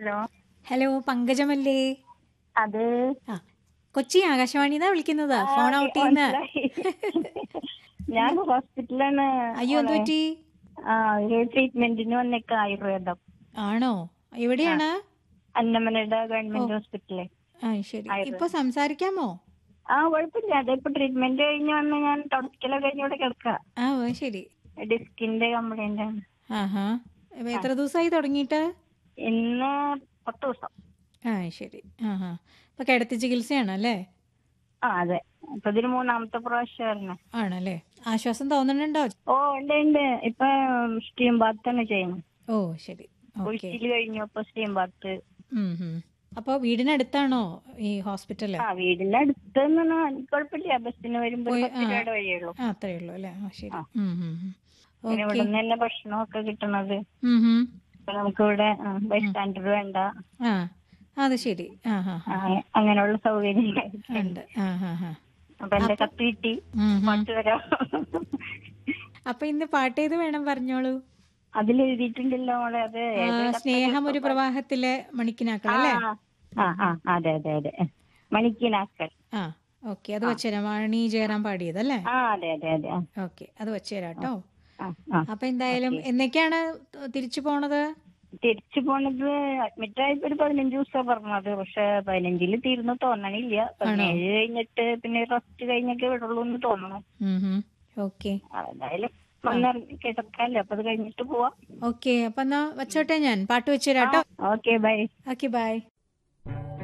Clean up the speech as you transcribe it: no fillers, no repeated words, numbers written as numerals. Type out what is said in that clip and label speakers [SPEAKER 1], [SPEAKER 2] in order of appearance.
[SPEAKER 1] Hello.
[SPEAKER 2] Hello, പങ്കജമല്ലേ?
[SPEAKER 1] അതെ.
[SPEAKER 2] ആ, കൊച്ചി ആകാശവാണിന്നാ വിളിക്കുന്നത്.
[SPEAKER 1] ആ,
[SPEAKER 2] ഫോൺ ഔട്ട് ചെയ്യുന്ന.
[SPEAKER 1] മനസ്സിലായി. ഞാൻ ഹോസ്പിറ്റലാണ്
[SPEAKER 2] അയ്യോ, എന്ത്
[SPEAKER 1] മോളെ.
[SPEAKER 2] പറ്റി?
[SPEAKER 1] ഒരു ട്രീറ്റ്മെന്റിന് വന്നേക്ക ആയുർവേദം.
[SPEAKER 2] ആണോ?
[SPEAKER 1] ആ,
[SPEAKER 2] എവിടെയാണ്?
[SPEAKER 1] അന്നമനയുടെ
[SPEAKER 2] ഓ,
[SPEAKER 1] ഗവൺമെന്റ് ഹോസ്പിറ്റല്
[SPEAKER 2] ശരി. ഇപ്പൊ
[SPEAKER 1] ആയുർവേദം.
[SPEAKER 2] സംസാരിക്കാമോ?
[SPEAKER 1] കുഴപ്പമില്ല. അതിപ്പോ ട്രീറ്റ്മെന്റ് കഴിഞ്ഞ് വന്ന് ഞാൻ തുടക്കലൊക്കെ കഴിഞ്ഞ് ഇവിടെ കിടക്കാം.
[SPEAKER 2] ശരി.
[SPEAKER 1] ഡിസ്കിന്റെ കംപ്ലൈന്റ് ആണ്.
[SPEAKER 2] ആഹാ.
[SPEAKER 1] ആ,
[SPEAKER 2] എത്ര ദിവസമായി തുടങ്ങിയിട്ട്?
[SPEAKER 1] ഇന്ന് 10 ദിവസം.
[SPEAKER 2] ശരി. ആഹാ. ഇപ്പൊ കിടത്തി ചികിത്സയാണല്ലേ?
[SPEAKER 1] അതെ. അപ്പൊ ഇതിന് 3ാമത്തെ പ്രാവശ്യമായിരുന്നു.
[SPEAKER 2] ആണല്ലേ? ആശ്വാസം തോന്നുന്നുണ്ടോ?
[SPEAKER 1] ഉണ്ട് ഉണ്ട്. ഇപ്പൊ സ്റ്റീം ബാത്താണ് ചെയ്യുന്നത്.
[SPEAKER 2] ഓ, ശരി. ഓക്കെ.
[SPEAKER 1] കുളിച്ചില് കഴിഞ്ഞു. അപ്പൊ സ്റ്റീം ബാത്ത്.
[SPEAKER 2] അപ്പൊ വീടിനടുത്താണോ ഈ ഹോസ്പിറ്റല്?
[SPEAKER 1] വീടിന്റെ അടുത്തൊന്നും കുഴപ്പമില്ല. ബസ്സിന് വരുമ്പോ ഒരു
[SPEAKER 2] പോയി
[SPEAKER 1] 10 രൂപയുടെ വഴിയുള്ളൂ.
[SPEAKER 2] അത്രേ ഉള്ളൂ അല്ലേ? ശരി.
[SPEAKER 1] പിന്നെ
[SPEAKER 2] ഓക്കെ.
[SPEAKER 1] ഇവിടെ നിന്ന് തന്നെ ഭക്ഷണമൊക്കെ കിട്ടണത്. അപ്പൊ നമുക്ക് ഇവിടെ ബൈ സ്റ്റാൻഡർ വേണ്ട.
[SPEAKER 2] അത് ശരി.
[SPEAKER 1] അങ്ങനെയുള്ള സൗകര്യങ്ങളൊക്കെ ഉണ്ട്.
[SPEAKER 2] ഉണ്ട്.
[SPEAKER 1] അപ്പൊ എന്റെ കത്ത് കിട്ടി. പാട്ട് വരാം.
[SPEAKER 2] അപ്പൊ ഇന്ന് പാട്ട് ഏത് വേണം പറഞ്ഞോളൂ.
[SPEAKER 1] അതിൽ എഴുതിയിട്ടുണ്ടല്ലോ മോളെ. അത്
[SPEAKER 2] സ്നേഹം ഒരു പ്രവാഹത്തിലെ മണിക്കിനാക്കൾ അല്ലേ?
[SPEAKER 1] അതെ അതെ അതെ. മണിക്കിനാക്കൽ.
[SPEAKER 2] ഓക്കെ, അത് വെച്ചുതരാം. വാണി ജയറാം പാടിയതല്ലേ?
[SPEAKER 1] അതെ അതെ അതെ.
[SPEAKER 2] ഓക്കെ, അത് വെച്ചുതരാം കേട്ടോ. അപ്പൊ
[SPEAKER 1] ഓക്കെ.
[SPEAKER 2] എന്തായാലും എന്നൊക്കെയാണ് തിരിച്ചു പോണത്?
[SPEAKER 1] തിരിച്ചു പോണത് അഡ്മിറ്റ് ആയപ്പോ ഒരു 15 ദിവസം പറഞ്ഞത്. പക്ഷെ 15 തീർന്നു തോന്നണില്ല. 17 കഴിഞ്ഞിട്ട് പിന്നെ റെസ്റ്റ് കഴിഞ്ഞൊക്കെ വിടുള്ളൂ എന്ന് തോന്നണം.
[SPEAKER 2] ഓക്കെ.
[SPEAKER 1] എന്തായാലും വന്നിറങ്ങി കിടക്കാല്ലോ. അപ്പൊ അത് കഴിഞ്ഞിട്ട് പോവാം.
[SPEAKER 2] ഓക്കെ, അപ്പൊ എന്നാ വെച്ചോട്ടെ, ഞാൻ പാട്ട് വെച്ചുതരാം കേട്ടോ.
[SPEAKER 1] Okay bye.
[SPEAKER 2] Okay, by.